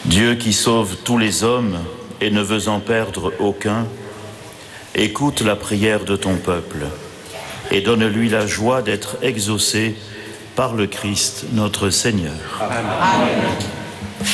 Dieu qui sauve tous les hommes et ne veut en perdre aucun, écoute la prière de ton peuple et donne-lui la joie d'être exaucé par le Christ notre Seigneur. Amen.